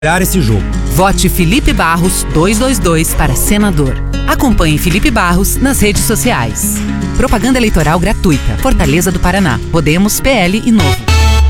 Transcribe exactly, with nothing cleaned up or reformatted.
esse jogo. Vote Felipe Barros dois dois dois para senador. Acompanhe Felipe Barros nas redes sociais. Propaganda eleitoral gratuita. Fortaleza do Paraná. Podemos, P L e Novo.